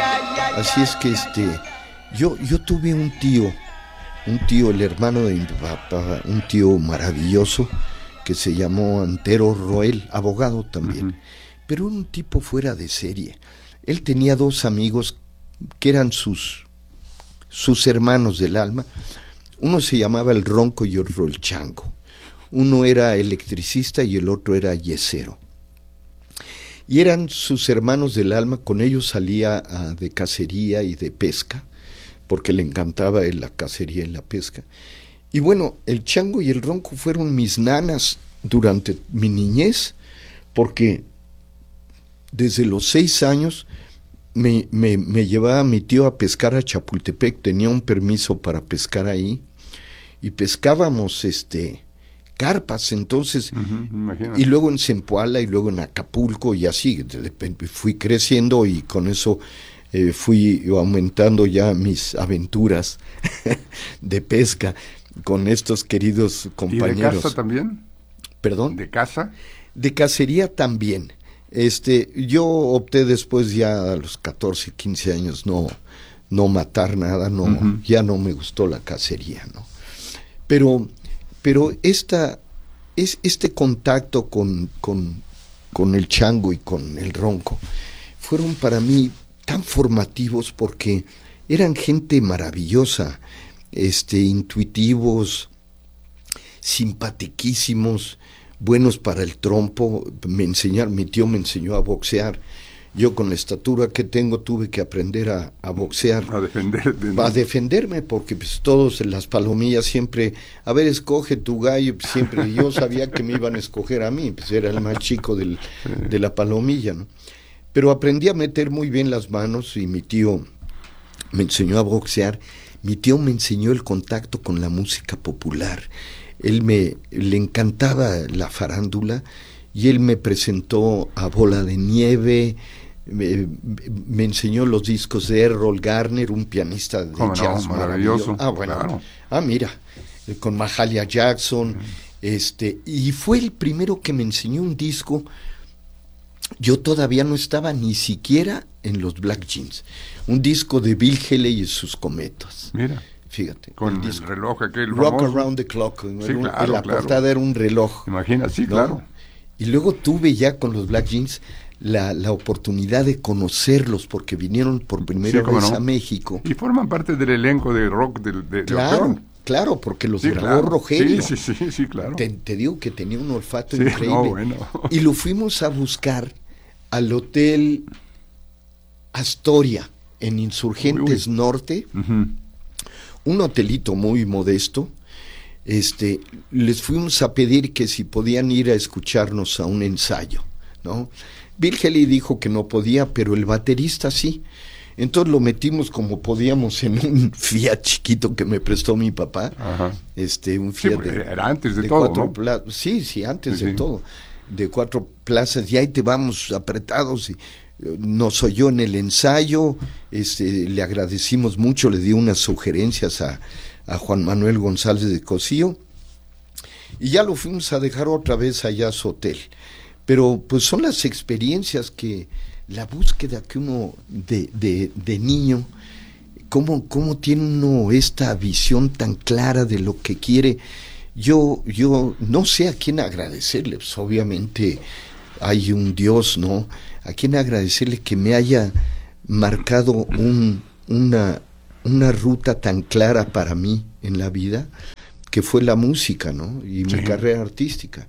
Así es que yo tuve un tío, el hermano de mi papá, un tío maravilloso que se llamó Antero Roel, abogado también, pero un tipo fuera de serie. Él tenía dos amigos que eran sus hermanos del alma. Uno se llamaba el Ronco y otro el Chango. Uno era electricista y el otro era yesero. Y eran sus hermanos del alma, con ellos salía de cacería y de pesca, porque le encantaba la cacería y la pesca. Y bueno, el Chango y el Ronco fueron mis nanas durante mi niñez, porque desde los 6 años me llevaba mi tío a pescar a Chapultepec, tenía un permiso para pescar ahí, y pescábamos carpas, entonces, y luego en Zempoala y luego en Acapulco y así, fui creciendo y con eso fui aumentando ya mis aventuras de pesca con estos queridos compañeros. ¿Y de caza también? ¿Perdón? ¿De caza? De cacería también. Yo opté después ya a los 14, 15 años no matar nada, ya no me gustó la cacería, ¿no? Pero este contacto con el Chango y con el Ronco fueron para mí tan formativos porque eran gente maravillosa, intuitivos, simpatiquísimos, buenos para el trompo. Mi tío me enseñó a boxear. Yo con la estatura que tengo tuve que aprender a boxear. A defenderte, ¿no? A defenderme, porque pues todos en las palomillas siempre, a ver, escoge tu gallo, pues, siempre yo sabía que me iban a escoger a mí, pues era el más chico de la palomilla, ¿no? Pero aprendí a meter muy bien las manos y mi tío me enseñó a boxear. Mi tío me enseñó el contacto con la música popular. Le encantaba la farándula y él me presentó a Bola de Nieve, me enseñó los discos de Errol Garner, un pianista de jazz maravilloso. Claro. Mira, con Mahalia Jackson, y fue el primero que me enseñó un disco. Yo todavía no estaba ni siquiera en los Black Jeans. Un disco de Bill Haley y sus Cometas. Mira. Fíjate. Con el reloj aquel Rock famoso. Around the Clock. Sí, claro, la portada era un reloj. Imagina, sí, ¿no? claro. Y luego tuve ya con los Black Jeans la oportunidad de conocerlos porque vinieron por primera vez a México. Y forman parte del elenco de rock de Claro, porque los grabó Rogelio. Sí, claro. Te digo que tenía un olfato increíble. No, bueno. Y lo fuimos a buscar al Hotel Astoria en Insurgentes Norte. Un hotelito muy modesto. Les fuimos a pedir que si podían ir a escucharnos a un ensayo, ¿no? Bill Haley dijo que no podía, pero el baterista sí. Entonces lo metimos como podíamos en un Fiat chiquito que me prestó mi papá. Ajá. Un Fiat era antes de todo, ¿no? Sí, antes de todo. De 4 plazas, y ahí te vamos apretados. Y nos oyó en el ensayo, le agradecimos mucho, le dio unas sugerencias a Juan Manuel González de Cosío, y ya lo fuimos a dejar otra vez allá a su hotel. Pero pues son las experiencias que, la búsqueda que uno de niño, cómo tiene uno esta visión tan clara de lo que quiere. Yo no sé a quién agradecerle, pues obviamente hay un Dios, ¿no? A quién agradecerle que me haya marcado una ruta tan clara para mí en la vida, que fue la música, ¿no? Y mi carrera artística.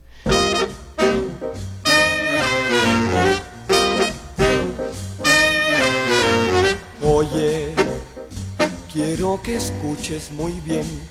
Oye, quiero que escuches muy bien